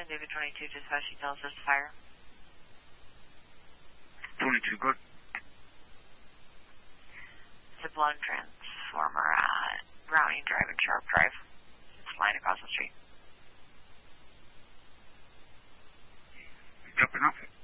San David 22, dispatch details, just fire. 22, good. It's a blown transformer at Browning Drive and Sharp Drive. It's flying across the street. Jumping off it.